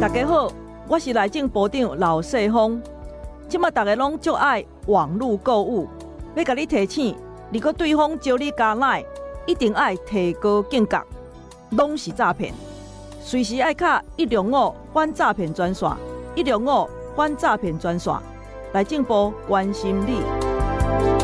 大家好，我是内政部长老世峰。即马大家拢足爱网络购物，要甲你提醒，如果对方招你加赖，一定爱提高警觉，拢是诈骗。随时爱卡105反诈骗专线，105反诈骗专线，内政部关心你。